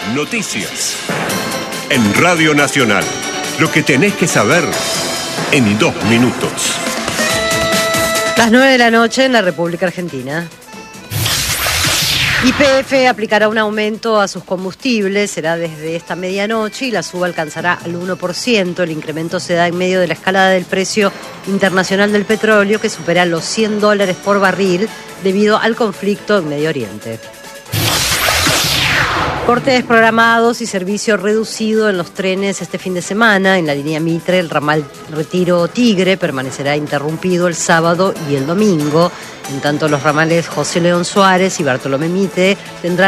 Noticias. En Radio Nacional. Lo que tenés que saber en 2 minutos. Las 9 de la noche en la República Argentina. YPF aplicará un aumento a sus combustibles, será desde esta medianoche y la suba alcanzará al 1%. El incremento se da en medio de la escalada del precio internacional del petróleo que supera los $100 por barril debido al conflicto en Medio Oriente. Cortes programados y servicio reducido en los trenes este fin de semana. En la línea Mitre, el ramal Retiro Tigre permanecerá interrumpido el sábado y el domingo. En tanto, los ramales José León Suárez y Bartolomé Mitre tendrán